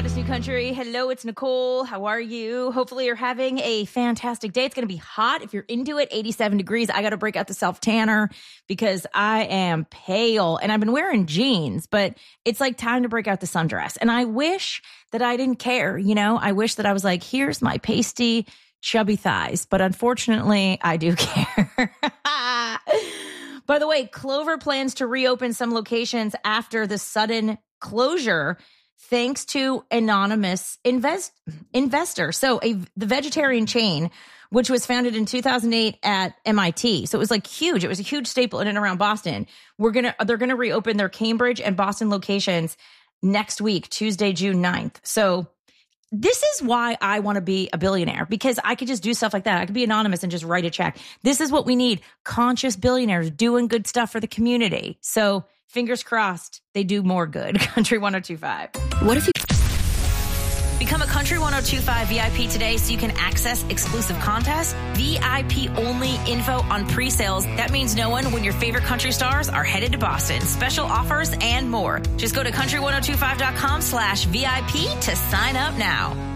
Hottest New Country. Hello, it's Nicole. How are you? Hopefully you're having a fantastic day. It's going to be hot. If you're into it, 87 degrees. I got to break out the self-tanner because I am pale and I've been wearing jeans, but it's like time to break out the sundress. And I wish that I didn't care. You know, I wish that I was like, here's my pasty, chubby thighs. But unfortunately, I do care. By the way, Clover plans to reopen some locations after the sudden closure thanks to anonymous investor. So the vegetarian chain, which was founded in 2008 at MIT. So it was like huge. It was a huge staple in and around Boston. They're going to reopen their Cambridge and Boston locations next week, Tuesday, June 9th. So this is why I want to be a billionaire, because I could just do stuff like that. I could be anonymous and just write a check. This is what we need. Conscious billionaires doing good stuff for the community. So fingers crossed they do more good. Country 102.5. What if you become a Country 102.5 VIP today so you can access exclusive contests, VIP only info on pre-sales. That means knowing when your favorite country stars are headed to Boston, special offers and more. Just go to country1025.com/VIP to sign up now.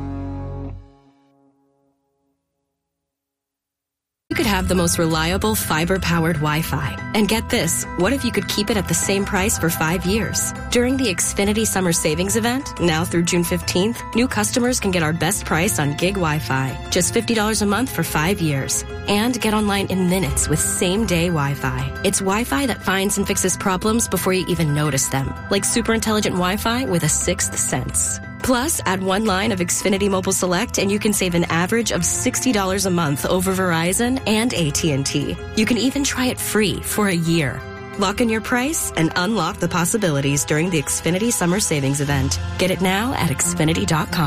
You could have the most reliable fiber-powered Wi-Fi. And get this, what if you could keep it at the same price for 5 years? During the Xfinity Summer Savings Event, now through June 15th, new customers can get our best price on gig Wi-Fi, just $50 a month for 5 years. And get online in minutes with same-day Wi-Fi. It's Wi-Fi that finds and fixes problems before you even notice them, like super intelligent Wi-Fi with a sixth sense. Plus, add one line of Xfinity Mobile Select and you can save an average of $60 a month over Verizon and AT&T. You can even try it free for a year. Lock in your price and unlock the possibilities during the Xfinity Summer Savings Event. Get it now at Xfinity.com.